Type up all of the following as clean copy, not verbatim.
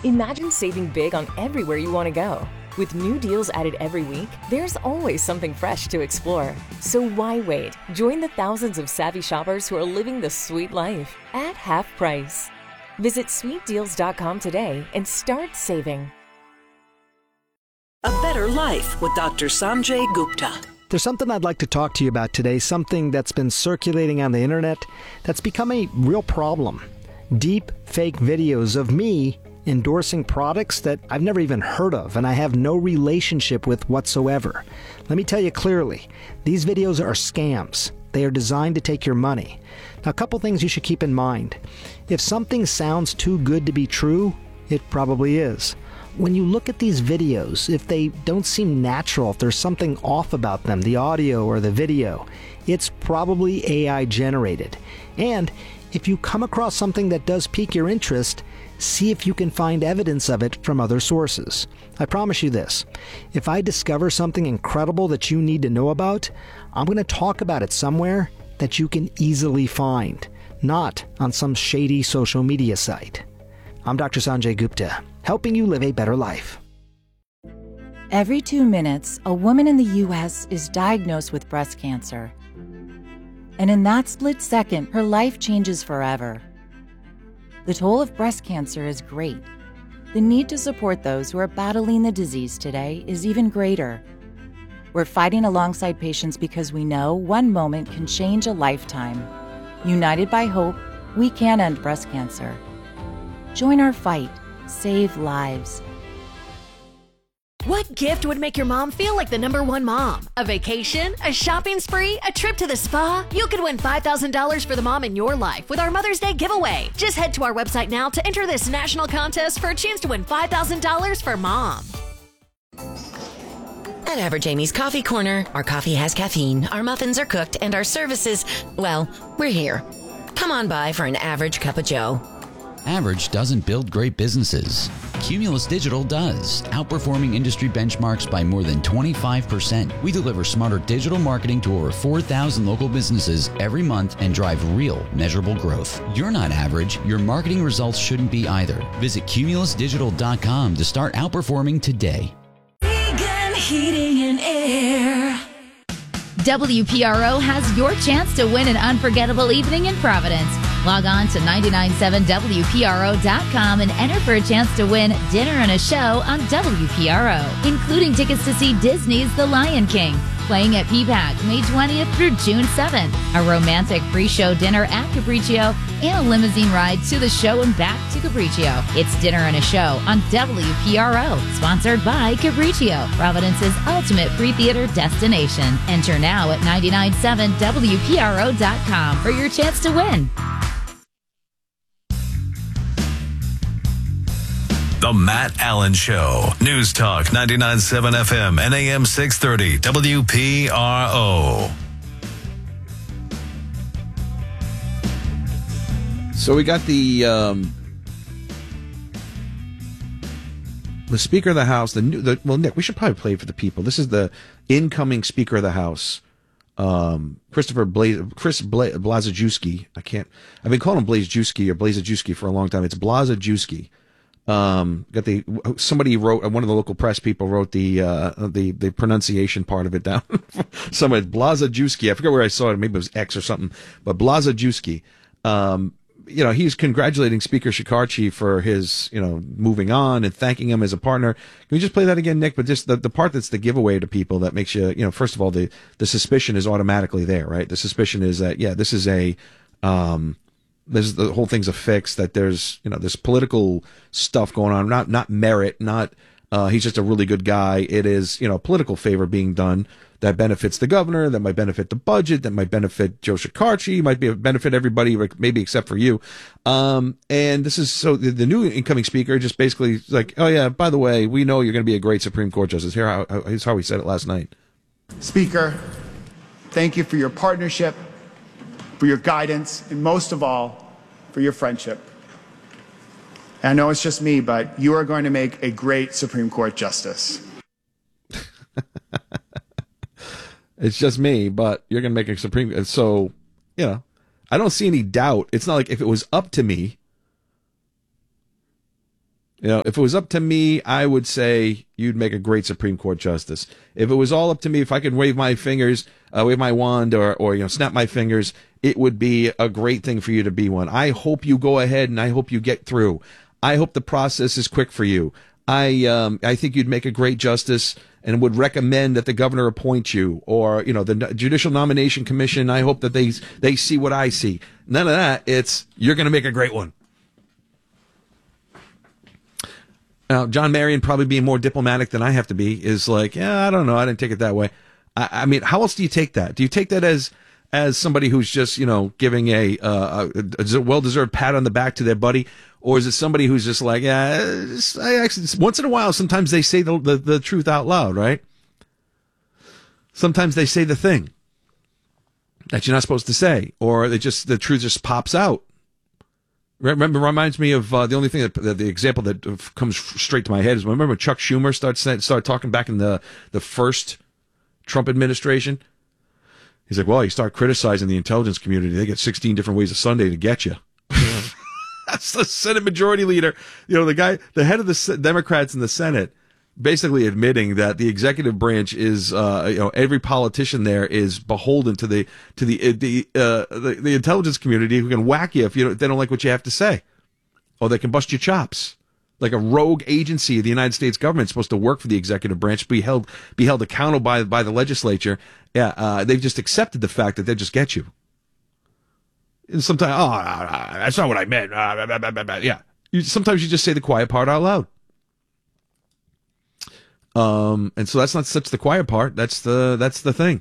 Imagine saving big on everywhere you want to go. With new deals added every week, there's always something fresh to explore. So why wait? Join the thousands of savvy shoppers who are living the sweet life at half price. Visit sweetdeals.com today and start saving. A Better Life with Dr. Sanjay Gupta. There's something I'd like to talk to you about today, something that's been circulating on the internet that's become a real problem. Deep fake videos of me endorsing products that I've never even heard of and I have no relationship with whatsoever. Let me tell you clearly, these videos are scams. They are designed to take your money. Now, a couple things you should keep in mind. If something sounds too good to be true, it probably is. When you look at these videos, if they don't seem natural, if there's something off about them, the audio or the video, it's probably AI generated. And if you come across something that does pique your interest, see if you can find evidence of it from other sources. I promise you this, if I discover something incredible that you need to know about, I'm going to talk about it somewhere that you can easily find, not on some shady social media site. I'm Dr. Sanjay Gupta, helping you live a better life. Every 2 minutes, a woman in the U.S. is diagnosed with breast cancer. And in that split second, her life changes forever. The toll of breast cancer is great. The need to support those who are battling the disease today is even greater. We're fighting alongside patients because we know one moment can change a lifetime. United by hope, we can end breast cancer. Join our fight. Save lives. What gift would make your mom feel like the #1 mom? A vacation? A shopping spree? A trip to the spa? You could win $5,000 for the mom in your life with our Mother's Day giveaway. Just head to our website now to enter this national contest for a chance to win $5,000 for mom. At Average Amy's Coffee Corner, our coffee has caffeine, our muffins are cooked, and our services, well, we're here. Come on by for an average cup of joe. Average doesn't build great businesses. Cumulus Digital does, outperforming industry benchmarks by more than 25%. We deliver smarter digital marketing to over 4,000 local businesses every month and drive real, measurable growth. You're not average. Your marketing results shouldn't be either. Visit cumulusdigital.com to start outperforming today. Vegan Heating and Air. WPRO has your chance to win an unforgettable evening in Providence. Log on to 997WPRO.com and enter for a chance to win dinner and a show on WPRO, including tickets to see Disney's The Lion King, playing at PPAC May 20th through June 7th, a romantic pre-show dinner at Capriccio, and a limousine ride to the show and back to Capriccio. It's dinner and a show on WPRO, sponsored by Capriccio, Providence's ultimate pre-theater destination. Enter now at 997WPRO.com for your chance to win. The Matt Allen Show. News Talk 99.7 FM and AM 630 WPRO. So we got the Speaker of the House. Well, Nick, we should probably play it for the people. This is the incoming Speaker of the House, Chris Blazajewski. I've been calling him Blazajewski or Blazajewski for a long time. It's Blazajewski. Somebody wrote, one of the local press people wrote the pronunciation part of it down. Somebody, Blazajewski. I forget where I saw it. Maybe it was X or something, but Blazajewski. He's congratulating Speaker Shekarchi for his, moving on and thanking him as a partner. Can we just play that again, Nick? But just the part that's the giveaway to people that makes you, first of all, the suspicion is automatically there, right? The suspicion is that, this is the whole thing's a fix, that there's, this political stuff going on, not merit, not, he's just a really good guy. It is, political favor being done that benefits the governor, that might benefit the budget, that might benefit Joe Shekarchi, might benefit everybody, maybe except for you. And this is, so the new incoming speaker just basically like, oh yeah, by the way, we know you're going to be a great Supreme Court justice. Here's how he said it last night. Speaker, thank you for your partnership, for your guidance, and most of all, for your friendship. And I know it's just me, but you are going to make a great Supreme Court justice. It's just me, but you're going to make a Supreme. So, I don't see any doubt. It's not like if it was up to me, You know, if it was up to me, I would say you'd make a great Supreme Court justice. If it was all up to me, if I could wave my fingers, wave my wand, or snap my fingers, it would be a great thing for you to be one. I hope you go ahead and I hope you get through. I hope the process is quick for you. I think you'd make a great justice and would recommend that the governor appoint you, or the Judicial Nomination Commission. I hope that they see what I see. None of that. It's you're going to make a great one. Now, John Marion, probably being more diplomatic than I have to be, is like, I don't know. I didn't take it that way. I mean, how else do you take that? Do you take that as somebody who's just, giving a well-deserved pat on the back to their buddy? Or is it somebody who's just like, once in a while, sometimes they say the truth out loud, right? Sometimes they say the thing that you're not supposed to say, or the truth just pops out. Remember, reminds me of the only thing the example that comes straight to my head is remember Chuck Schumer started talking back in the first Trump administration. He's like, well, you start criticizing the intelligence community, they get 16 different ways of Sunday to get you. That's the Senate Majority Leader, the head of the Democrats in the Senate, basically admitting that the executive branch is, every politician there is beholden to the intelligence community, who can whack you if they don't like what you have to say, or they can bust your chops. Like a rogue agency of the United States government supposed to work for the executive branch, be held accountable by the legislature. They've just accepted the fact that they just get you. And sometimes, that's not what I meant. Sometimes you just say the quiet part out loud. And so that's not such the quiet part. That's the thing.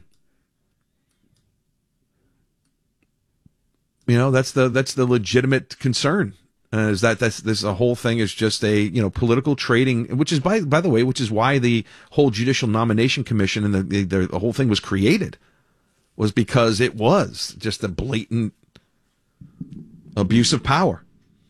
That's the legitimate concern. Is that this whole thing is just a political trading, which is by the way, which is why the whole Judicial Nomination Commission and the whole thing was created, was because it was just a blatant abuse of power.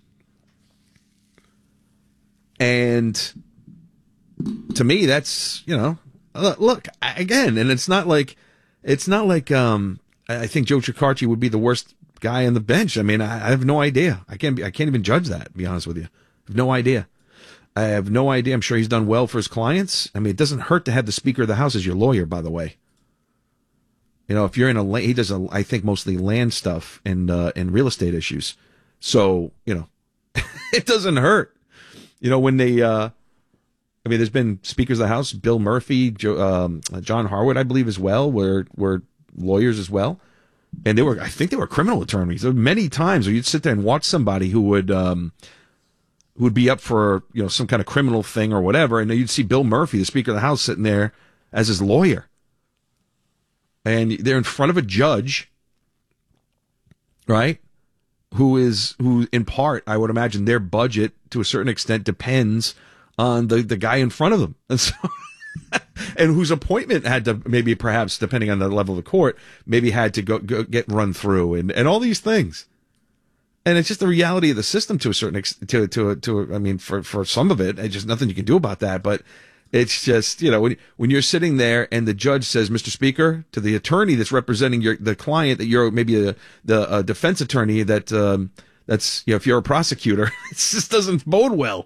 And to me, that's look again, and it's not like I think Joe Cicarci would be the worst guy on the bench. I mean, I have no idea. I can't even judge that, to be honest with you. I have no idea. I'm sure he's done well for his clients. I mean, it doesn't hurt to have the Speaker of the House as your lawyer, by the way. If you're he does I think mostly land stuff and real estate issues. So, it doesn't hurt. When they, there's been Speakers of the House, Bill Murphy, John Harwood, I believe as well, were lawyers as well. And I think they were criminal attorneys. There were many times where you'd sit there and watch somebody who would be up for, some kind of criminal thing or whatever. And you'd see Bill Murphy, the Speaker of the House, sitting there as his lawyer. And they're in front of a judge, right? Who in part, I would imagine their budget to a certain extent depends on the guy in front of them. And so, and whose appointment had to maybe perhaps, depending on the level of the court, maybe had to go get run through and all these things. And it's just the reality of the system to a certain extent, I mean, for some of it, it's just nothing you can do about that. But it's just, when you're sitting there and the judge says, Mr. Speaker, to the attorney that's representing the client, that you're maybe the defense attorney, that's, if you're a prosecutor, it just doesn't bode well.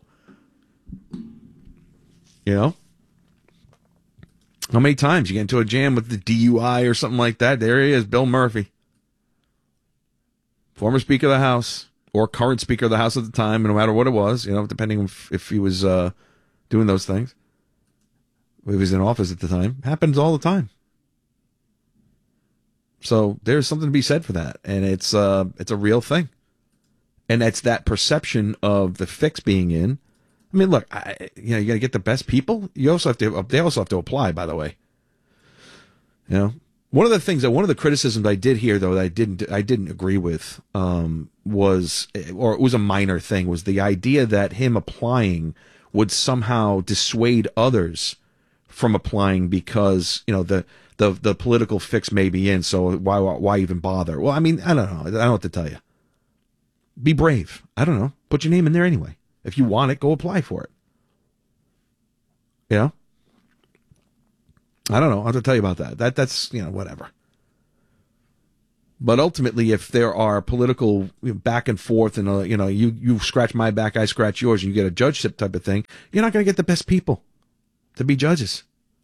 How many times you get into a jam with the DUI or something like that? There he is, Bill Murphy, former Speaker of the House, or current Speaker of the House at the time, no matter what it was, depending if he was doing those things. He was in office at the time. Happens all the time. So there's something to be said for that, and it's a real thing. And that's that perception of the fix being in. I mean, look, you got to get the best people. They also have to apply, by the way. One of the criticisms I did hear, though, that I didn't agree with, was it was a minor thing, was the idea that him applying would somehow dissuade others from applying because, the political fix may be in, so why even bother? Well, I mean, I don't know. I don't know what to tell you. Be brave. I don't know. Put your name in there anyway. If you want it, go apply for it. I don't know. I'll have to tell you about that. That's, whatever. But ultimately, if there are political back and forth and, you scratch my back, I scratch yours, and you get a judgeship type of thing, you're not going to get the best people to be judges.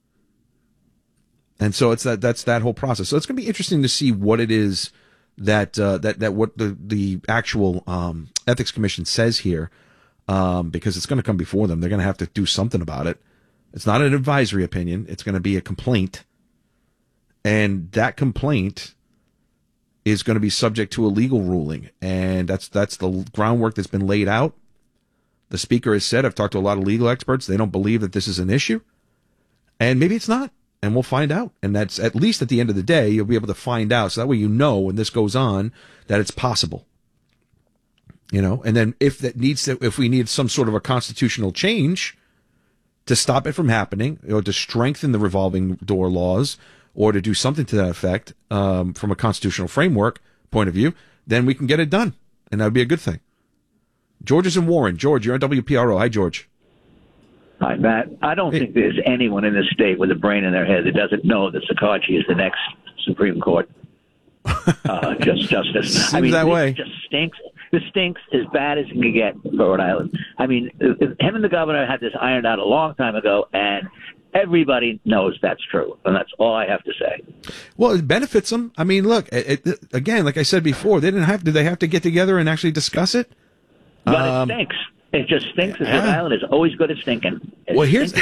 And so that's that whole process. So it's going to be interesting to see what it is that what the actual Ethics Commission says here, because it's going to come before them. They're going to have to do something about it. It's not an advisory opinion. It's going to be a complaint. And that complaint is going to be subject to a legal ruling. And that's the groundwork that's been laid out. The speaker has said, I've talked to a lot of legal experts, they don't believe that this is an issue. And maybe it's not. And we'll find out. And that's, at least at the end of the day, you'll be able to find out. So that way when this goes on, that it's possible. And then if we need some sort of a constitutional change to stop it from happening, or to strengthen the revolving door laws, or to do something to that effect, from a constitutional framework point of view, then we can get it done. And that would be a good thing. George is in Warren. George, you're on WPRO. Hi, George. Hi, Matt. I don't think there's anyone in this state with a brain in their head that doesn't know that Shekarchi is the next Supreme Court justice. Seems that way. It just stinks. This stinks as bad as it can get for Rhode Island. Him and the governor had this ironed out a long time ago, and everybody knows that's true, and that's all I have to say. Well, it benefits them. I mean, look, again, like I said before, did they have to get together and actually discuss it? But it stinks. It just stinks. Rhode Island is always good at stinking. Here's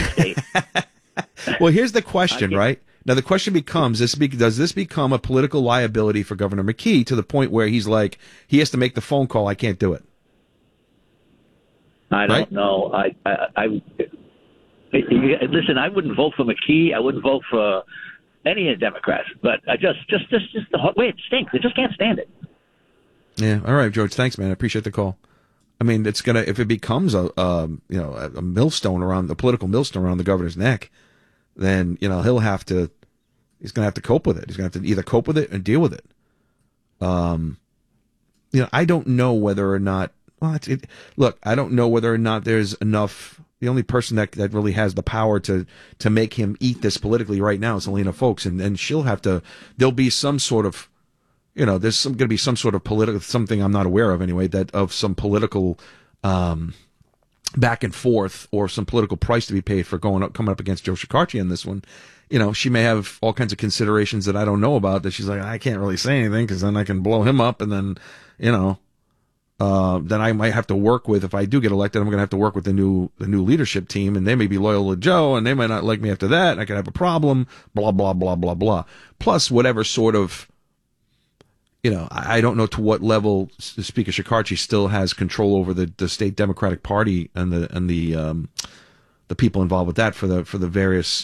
the question, right? Now, the question becomes, does this become a political liability for Governor McKee to the point where he's like, he has to make the phone call, I can't do it? I don't know. Listen, I wouldn't vote for McKee. I wouldn't vote for any of the Democrats. But I just the way it stinks. I just can't stand it. Yeah. All right, George. Thanks, man. I appreciate the call. I mean, if it becomes a millstone around, the political millstone around the governor's neck, then, he's going to have to cope with it. He's going to have to either cope with it and deal with it. I don't know whether or not, I don't know whether or not there's enough. The only person that really has the power to make him eat this politically right now is Elena Folks. And she'll have to, there'll be some sort of, there's going to be some sort of political, something I'm not aware of anyway, of some political, back and forth, or some political price to be paid for coming up against Joe Shekarchi on this one. She may have all kinds of considerations that I don't know about, that she's like, I can't really say anything because then I can blow him up, and then, then I might have to work with, if I do get elected, I'm going to have to work with the new leadership team, and they may be loyal to Joe, and they might not like me after that, and I could have a problem, blah, blah, blah, blah, blah. Plus whatever sort of, I don't know to what level Speaker Shekarchi still has control over the state Democratic Party and the people involved with that for the various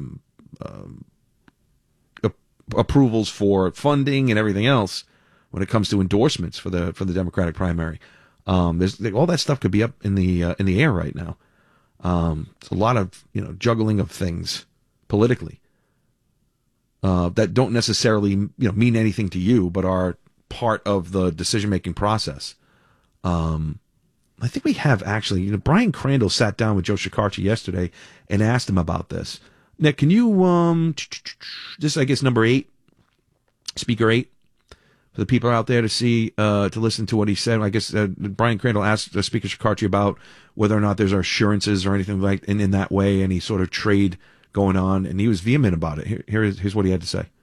approvals for funding and everything else when it comes to endorsements for the Democratic primary. There's all that stuff could be up in the air right now. It's a lot of juggling of things politically. That don't necessarily mean anything to you, but are part of the decision-making process. I think we have actually, Brian Crandall sat down with Joe Shekarchi yesterday and asked him about this. Nick, can you, this I guess number 8, Speaker 8, for the people out there to see, to listen to what he said. I guess Brian Crandall asked Speaker Shekarchi about whether or not there's assurances or anything like in that way, any sort of trade going on, and he was vehement about it. Here's what he had to say.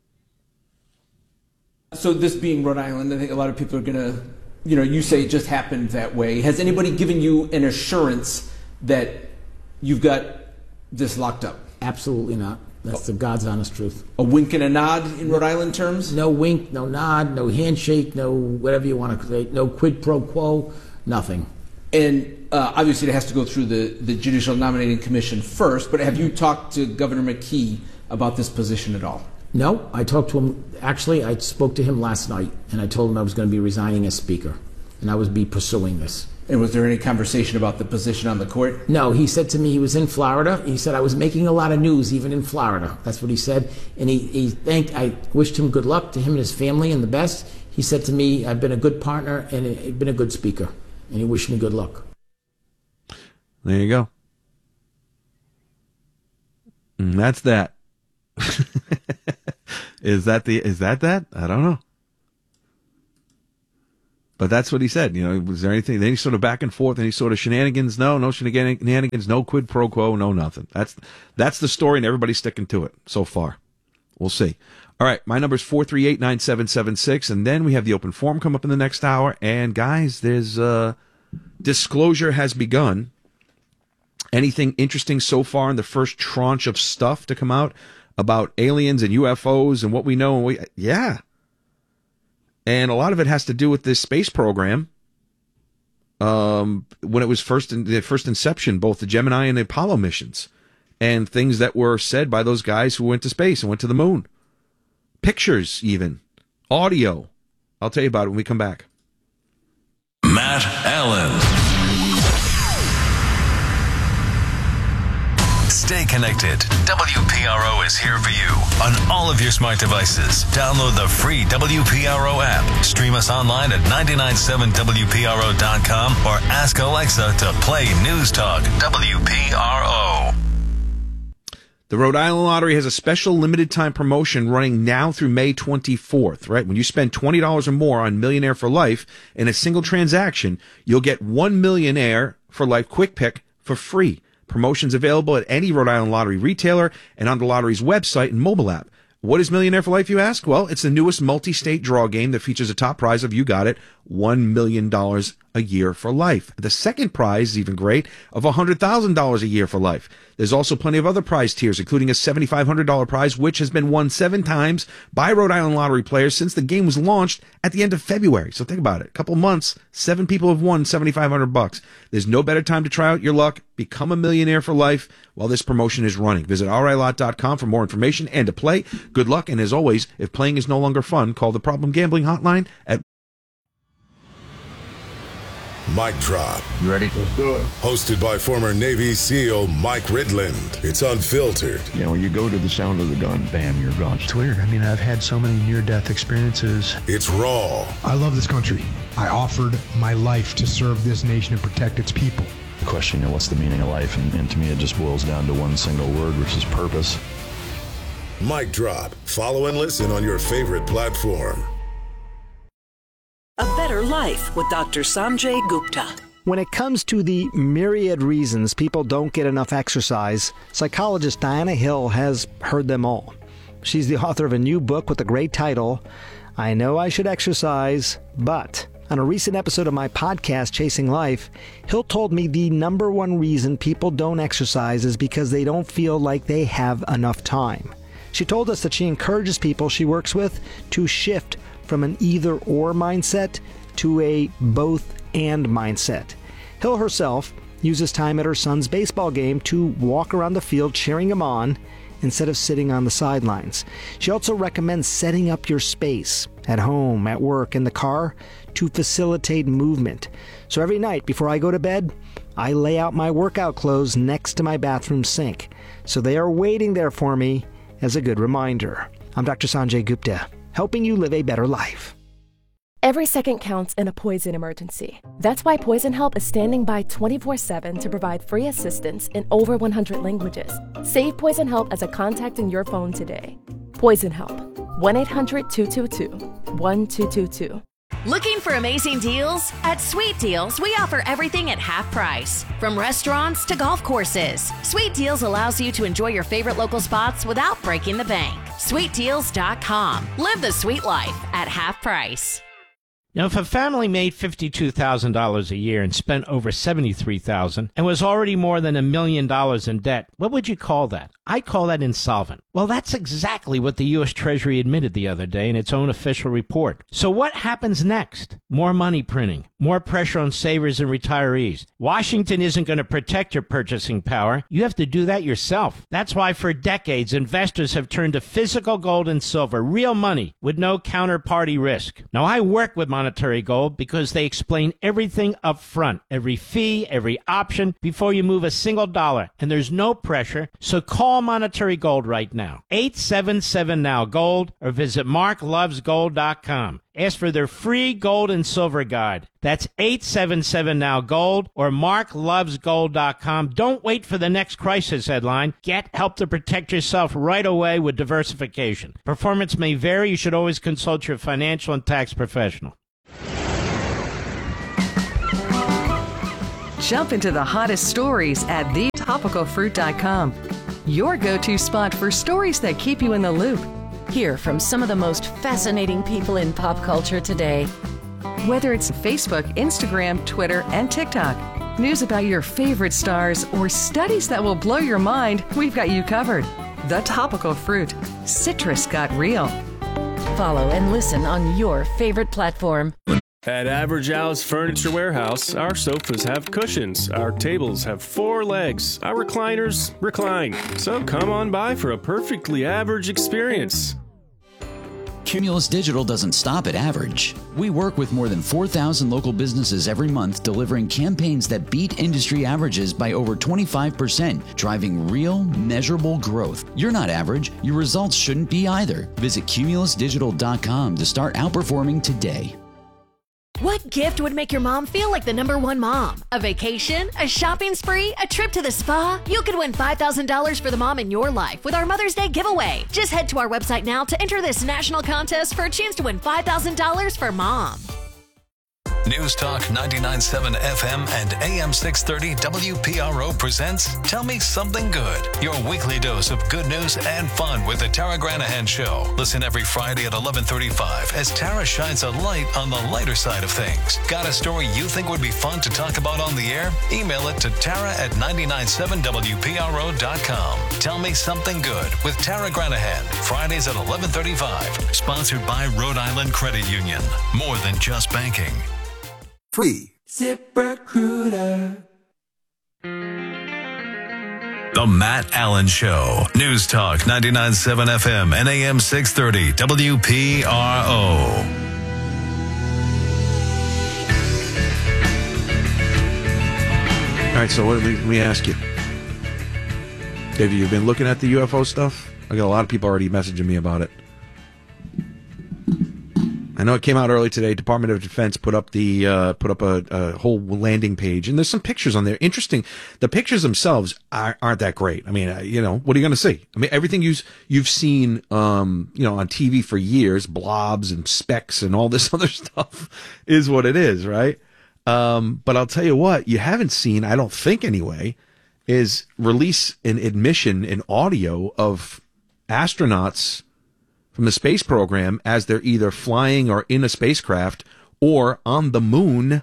So this being Rhode Island, I think a lot of people are going to, you say it just happened that way. Has anybody given you an assurance that you've got this locked up? Absolutely not. That's the God's honest truth. A wink and a nod in Rhode Island terms? No wink, no nod, no handshake, no whatever you want to say, no quid pro quo, nothing. And obviously it has to go through the Judicial Nominating Commission first, but have you talked to Governor McKee about this position at all? No, I talked to him. Actually, I spoke to him last night, and I told him I was going to be resigning as Speaker, and I would be pursuing this. And was there any conversation about the position on the court? No, he said to me he was in Florida. He said I was making a lot of news even in Florida. That's what he said. And I wished him good luck, to him and his family, and the best. He said to me, I've been a good partner and I've been a good Speaker. And he wished me good luck. There you go. And that's that. Is that? I don't know. But that's what he said. Was there anything, any sort of back and forth, any sort of shenanigans? No shenanigans, no quid pro quo, no nothing. That's the story, and everybody's sticking to it so far. We'll see. All right, my number is 438-9776, and then we have the open forum come up in the next hour. And guys, there's disclosure has begun. Anything interesting so far in the first tranche of stuff to come out about aliens and UFOs and what we know? Yeah. And a lot of it has to do with this space program. When it was the first inception, both the Gemini and the Apollo missions, and things that were said by those guys who went to space and went to the moon. Pictures, even. Audio. I'll tell you about it when we come back. Matt Allen. Stay connected. WPRO is here for you on all of your smart devices. Download the free WPRO app. Stream us online at 997WPRO.com or ask Alexa to play News Talk WPRO. The Rhode Island Lottery has a special limited time promotion running now through May 24th, right? When you spend $20 or more on Millionaire for Life in a single transaction, you'll get 1 Millionaire for Life Quick Pick for free. Promotions available at any Rhode Island Lottery retailer and on the lottery's website and mobile app. What is Millionaire for Life, you ask? Well, it's the newest multi-state draw game that features a top prize of, you got it, $1 million a year for life. The second prize is even great, of $100,000 a year for life. There's also plenty of other prize tiers, including a $7,500 prize, which has been won 7 times by Rhode Island Lottery players since the game was launched at the end of February. So think about it. A couple months, 7 people have won $7,500. There's no better time to try out your luck. Become a millionaire for life while this promotion is running. Visit RILot.com for more information and to play. Good luck, and as always, if playing is no longer fun, call the Problem Gambling Hotline at... Mic Drop. You ready? Let's do it. Hosted by former Navy SEAL Mike Ridland. It's unfiltered. When you go to the sound of the gun, bam, you're gone. It's weird. I've had so many near-death experiences. It's raw. I love this country. I offered my life to serve this nation and protect its people. The question, what's the meaning of life? And to me, it just boils down to one single word, which is purpose. Mic Drop. Follow and listen on your favorite platform. A Better Life with Dr. Sanjay Gupta. When it comes to the myriad reasons people don't get enough exercise, psychologist Diana Hill has heard them all. She's the author of a new book with the great title, I Know I Should Exercise, But... On a recent episode of my podcast, Chasing Life, Hill told me the number one reason people don't exercise is because they don't feel like they have enough time. She told us that she encourages people she works with to shift from an either-or mindset to a both-and mindset. Hill herself uses time at her son's baseball game to walk around the field cheering him on instead of sitting on the sidelines. She also recommends setting up your space at home, at work, in the car to facilitate movement. So every night before I go to bed, I lay out my workout clothes next to my bathroom sink. So they are waiting there for me as a good reminder. I'm Dr. Sanjay Gupta, helping you live a better life. Every second counts in a poison emergency. That's why Poison Help is standing by 24/7 to provide free assistance in over 100 languages. Save Poison Help as a contact in your phone today. Poison Help. 1-800-222-1222. Looking for amazing deals? At Sweet Deals, we offer everything at half price. From restaurants to golf courses, Sweet Deals allows you to enjoy your favorite local spots without breaking the bank. SweetDeals.com. Live the sweet life at half price. Now, if a family made $52,000 a year and spent over $73,000 and was already more than $1 million in debt, what would you call that? I call that insolvent. Well, that's exactly what the U.S. Treasury admitted the other day in its own official report. So what happens next? More money printing, more pressure on savers and retirees. Washington isn't going to protect your purchasing power. You have to do that yourself. That's why for decades, investors have turned to physical gold and silver, real money with no counterparty risk. Now, I work with Monetary Gold because they explain everything up front, every fee, every option, before you move a single dollar. And there's no pressure, so call Monetary Gold right now. 877-NOW-GOLD or visit marklovesgold.com. Ask for their free gold and silver guide. That's 877-NOW-GOLD or marklovesgold.com. Don't wait for the next crisis headline. Get help to protect yourself right away with diversification. Performance may vary. You should always consult your financial and tax professional. Jump into the hottest stories at thetopicalfruit.com. Your go-to spot for stories that keep you in the loop. Hear from some of the most fascinating people in pop culture today. Whether it's Facebook, Instagram, Twitter, and TikTok, news about your favorite stars, or studies that will blow your mind, we've got you covered. The Topical Fruit. Citrus got real. Follow and listen on your favorite platform. At Average Al's Furniture Warehouse, our sofas have cushions, our tables have 4 legs, our recliners recline. So come on by for a perfectly average experience. Cumulus Digital doesn't stop at average. We work with more than 4,000 local businesses every month, delivering campaigns that beat industry averages by over 25%, driving real, measurable growth. You're not average. Your results shouldn't be either. Visit cumulusdigital.com to start outperforming today. What gift would make your mom feel like the #1 mom? A vacation? A shopping spree? A trip to the spa? You could win $5,000 for the mom in your life with our Mother's Day giveaway. Just head to our website now to enter this national contest for a chance to win $5,000 for mom. News Talk 99.7 FM and AM 630 WPRO presents Tell Me Something Good, your weekly dose of good news and fun with the Tara Granahan Show. Listen every Friday at 11:35 as Tara shines a light on the lighter side of things. Got a story you think would be fun to talk about on the air? Email it to Tara at 997WPRO.com. Tell Me Something Good with Tara Granahan, Fridays at 11:35. Sponsored by Rhode Island Credit Union. More than just banking. Free. ZipRecruiter. The Matt Allen Show. News Talk 99.7 FM and AM 630 WPRO. All right, so let me ask you. Have you been looking at the UFO stuff? I got a lot of people already messaging me about it. I know it came out early today. Department of Defense put up a whole landing page, and there's some pictures on there. Interesting. The pictures themselves aren't that great. I mean, what are you going to see? I mean, everything you've seen, on TV for years, blobs and specks and all this other stuff is what it is, right? But I'll tell you what, you haven't seen, I don't think anyway, is release an admission in audio of astronauts from the space program as they're either flying or in a spacecraft or on the moon,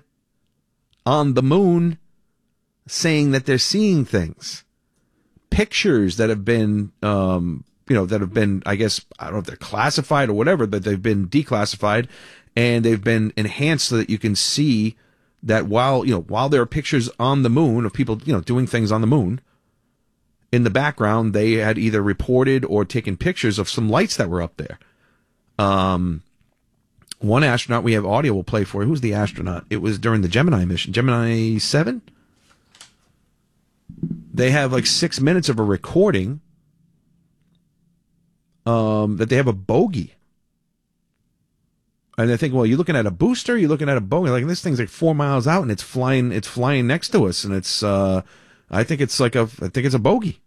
saying that they're seeing things. Pictures that have been, I guess, I don't know if they're classified or whatever, but they've been declassified and they've been enhanced so that you can see that while there are pictures on the moon of people, doing things on the moon, in the background, they had either reported or taken pictures of some lights that were up there. One astronaut, we have audio we'll play for you. Who's the astronaut? It was during the Gemini mission, Gemini 7. They have like 6 minutes of a recording that they have a bogey. And I think, well, you're looking at a booster, you're looking at a bogey. Like, this thing's like 4 miles out and it's flying next to us, and it's I think it's a bogey.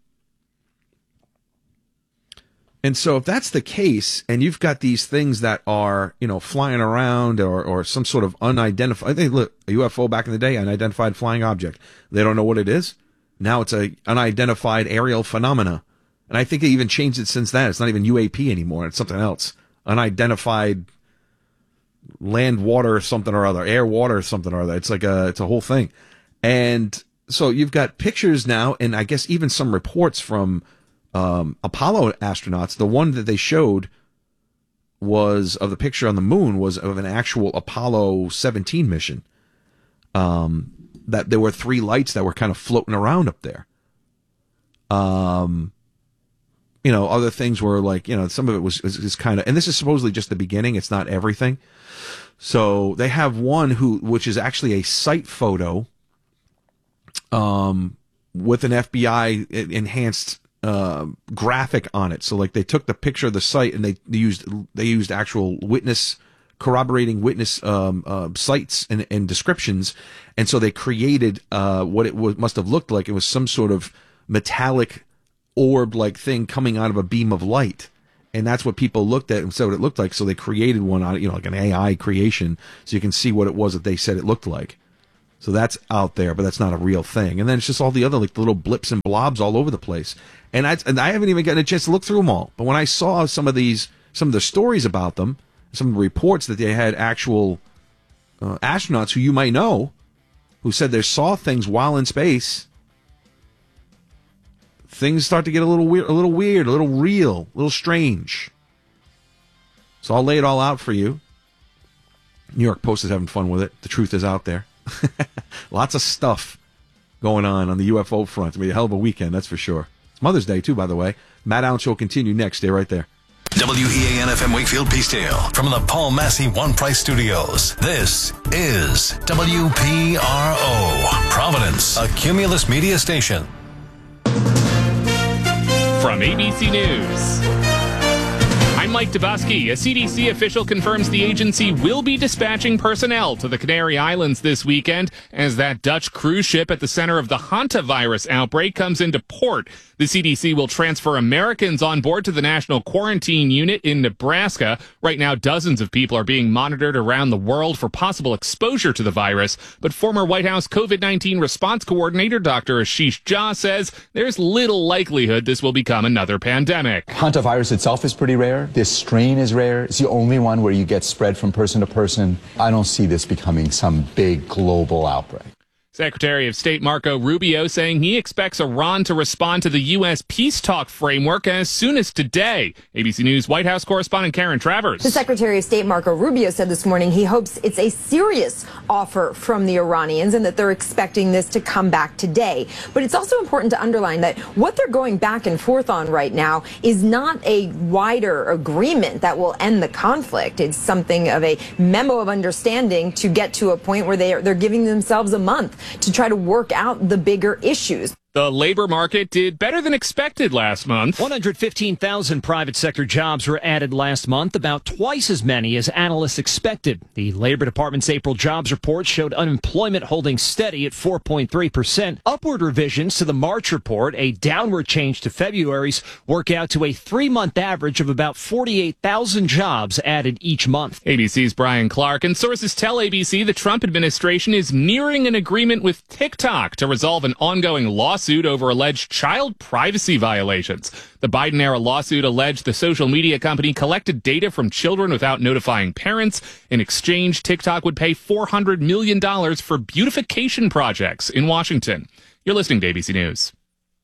And so if that's the case, and you've got these things that are, flying around or some sort of unidentified, I think, look, a UFO back in the day, unidentified flying object. They don't know what it is. Now it's a unidentified aerial phenomena. And I think they even changed it since then. It's not even UAP anymore. It's something else. Unidentified land, water, something or other, air, water, something or other. It's like it's a whole thing. And so you've got pictures now, and I guess even some reports from Apollo astronauts. The one that they showed was of the picture on the moon was of an actual Apollo 17 mission. That there were 3 lights that were kind of floating around up there. Other things were like, some of it was kind of, and this is supposedly just the beginning. It's not everything. So they have one which is actually a site photo, with an FBI enhanced graphic on it. So like they took the picture of the site and they used actual corroborating witness sites and descriptions, and so they created what it must have looked like. It was some sort of metallic orb like thing coming out of a beam of light, and that's what people looked at and said what it looked like. So they created one on like an AI creation, so you can see what it was that they said it looked like. So that's out there, but that's not a real thing. And then it's just all the other like the little blips and blobs all over the place. And I haven't even gotten a chance to look through them all. But when I saw some of the stories about them, some of the reports that they had actual astronauts who you might know, who said they saw things while in space, things start to get a little weird, a little real, a little strange. So I'll lay it all out for you. New York Post is having fun with it. The truth is out there. Lots of stuff going on the UFO front. It's going to be a hell of a weekend, that's for sure. It's Mother's Day, too, by the way. Matt Allen Show will continue next. Stay right there. WEAN-FM Wakefield Peacedale from the Paul Massey One Price Studios. This is WPRO, Providence, a Cumulus media station. From ABC News, I'm Mike Dubusky. A CDC official confirms the agency will be dispatching personnel to the Canary Islands this weekend as that Dutch cruise ship at the center of the hantavirus outbreak comes into port. The CDC will transfer Americans on board to the National Quarantine Unit in Nebraska. Right now, dozens of people are being monitored around the world for possible exposure to the virus. But former White House COVID-19 response coordinator Dr. Ashish Jha says there's little likelihood this will become another pandemic. Hantavirus itself is pretty rare. This strain is rare. It's the only one where you get spread from person to person. I don't see this becoming some big global outbreak. Secretary of State Marco Rubio saying he expects Iran to respond to the U.S. peace talk framework as soon as today. ABC News White House correspondent Karen Travers. The Secretary of State Marco Rubio said this morning he hopes it's a serious offer from the Iranians and that they're expecting this to come back today. But it's also important to underline that what they're going back and forth on right now is not a wider agreement that will end the conflict. It's something of a memo of understanding to get to a point where they're giving themselves a month to try to work out the bigger issues. The labor market did better than expected last month. 115,000 private sector jobs were added last month, about twice as many as analysts expected. The Labor Department's April jobs report showed unemployment holding steady at 4.3%. Upward revisions to the March report, a downward change to February's, work out to a 3-month average of about 48,000 jobs added each month. ABC's Brian Clark and sources tell ABC the Trump administration is nearing an agreement with TikTok to resolve an ongoing lawsuit over alleged child privacy violations. The Biden-era lawsuit alleged the social media company collected data from children without notifying parents. In exchange, TikTok would pay $400 million for beautification projects in Washington. You're listening to ABC News.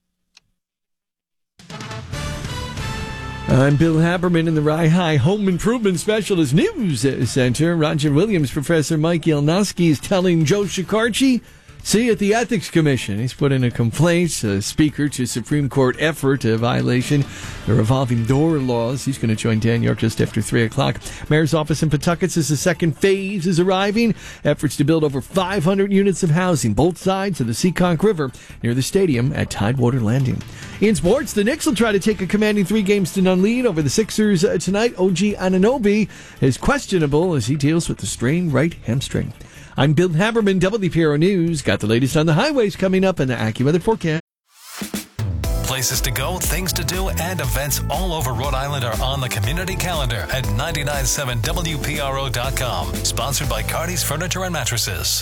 I'm Bill Haberman in the Rye High Home Improvement Specialist News Center. Roger Williams, Professor Mike Yelnowski is telling Joe Shikarchi, see you at the Ethics Commission. He's put in a complaint, speaker to Supreme Court effort, a violation the revolving door laws. He's going to join Dan York just after 3 o'clock. Mayor's office in Pawtucket says the second phase is arriving. Efforts to build over 500 units of housing, both sides of the Seekonk River, near the stadium at Tidewater Landing. In sports, the Knicks will try to take a commanding 3-0 lead over the Sixers tonight. OG Anunoby is questionable as he deals with the strained right hamstring. I'm Bill Haberman, WPRO News. Got the latest on the highways coming up in the AccuWeather forecast. Places to go, things to do, and events all over Rhode Island are on the community calendar at 997WPRO.com. Sponsored by Cardi's Furniture and Mattresses.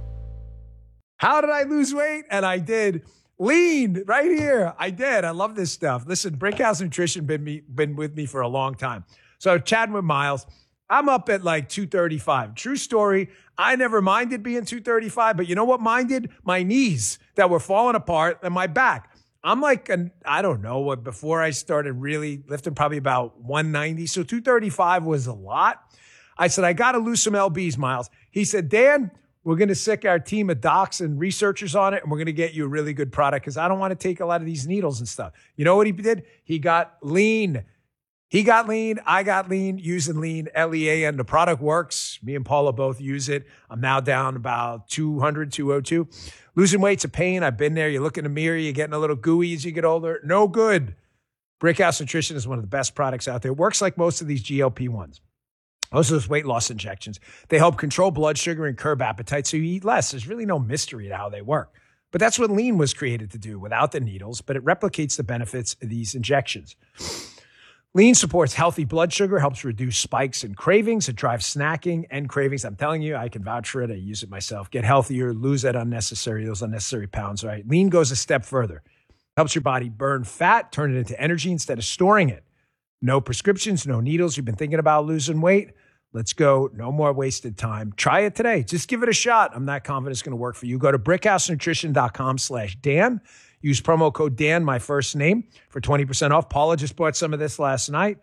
How did I lose weight? And I did. Lean right here. I did. I love this stuff. Listen, Brickhouse Nutrition been with me for a long time. So chatting with Miles, I'm up at like 235. True story. I never minded being 235, but you know what minded? My knees that were falling apart and my back. I'm like, I don't know, before I started really lifting, probably about 190. So 235 was a lot. I said, I got to lose some LBs, Miles. He said, Dan, we're going to sick our team of docs and researchers on it, and we're going to get you a really good product because I don't want to take a lot of these needles and stuff. You know what he did? He got lean. He got lean. I got lean using lean, LEAN. The product works. Me and Paula both use it. I'm now down about 200, 202. Losing weight's a pain. I've been there. You look in the mirror, you're getting a little gooey as you get older. No good. Brickhouse Nutrition is one of the best products out there. It works like most of these GLP-1s. Most of those weight loss injections. They help control blood sugar and curb appetite so you eat less. There's really no mystery to how they work. But that's what lean was created to do without the needles, but it replicates the benefits of these injections. Lean supports healthy blood sugar, helps reduce spikes and cravings. It drives snacking and cravings. I'm telling you, I can vouch for it. I use it myself. Get healthier, lose those unnecessary pounds, right? Lean goes a step further. Helps your body burn fat, turn it into energy instead of storing it. No prescriptions, no needles. You've been thinking about losing weight? Let's go. No more wasted time. Try it today. Just give it a shot. I'm not confident it's going to work for you. Go to brickhousenutrition.com/Dan. Use promo code Dan, my first name, for 20% off. Paula just bought some of this last night.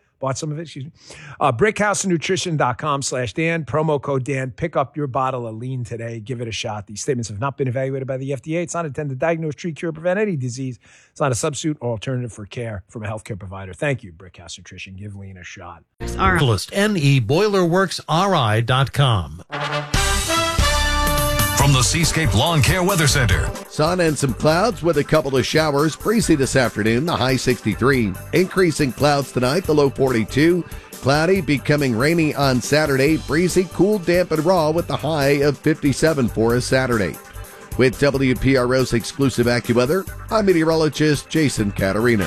brickhousenutrition.com/Dan. Promo code Dan. Pick up your bottle of Lean today. Give it a shot. These statements have not been evaluated by the FDA. It's not intended to diagnose, treat, cure, prevent any disease. It's not a substitute or alternative for care from a healthcare provider. Thank you, Brickhouse Nutrition. Give Lean a shot. NEBoilerworksRI.com. From the Seascape Lawn Care Weather Center. Sun and some clouds with a couple of showers. Breezy this afternoon, the high 63. Increasing clouds tonight, the low 42. Cloudy, becoming rainy on Saturday. Breezy, cool, damp, and raw with the high of 57 for us Saturday. With WPRO's exclusive AccuWeather, I'm meteorologist Jason Caterina.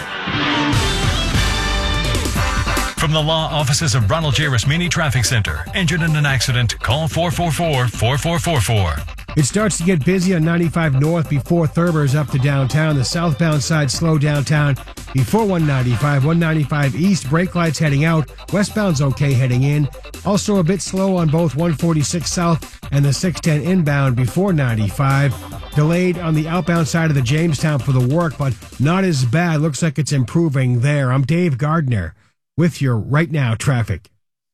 From the law offices of Ronald J. Rasmini Traffic Center. Injured in an accident? Call 444-4444. It starts to get busy on 95 North before Thurber's up to downtown. The southbound side slow downtown before 195. 195 East, brake lights heading out. Westbound's okay heading in. Also a bit slow on both 146 South and the 610 inbound before 95. Delayed on the outbound side of the Jamestown for the work, but not as bad. Looks like it's improving there. I'm Dave Gardner with your Right Now traffic.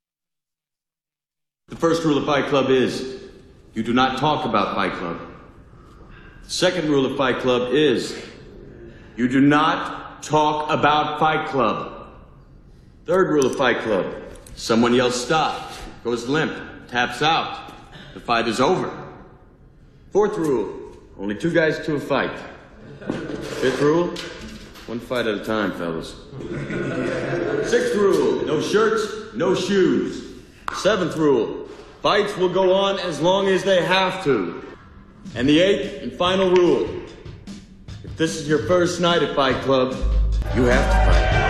The first rule of Fight Club is you do not talk about Fight Club. The second rule of Fight Club is you do not talk about Fight Club. Third rule of Fight Club, someone yells stop, goes limp, taps out. The fight is over. Fourth rule, only two guys to a fight. Fifth rule, one fight at a time, fellas. Sixth rule, no shirts, no shoes. Seventh rule, fights will go on as long as they have to. And the eighth and final rule, if this is your first night at Fight Club, you have to fight.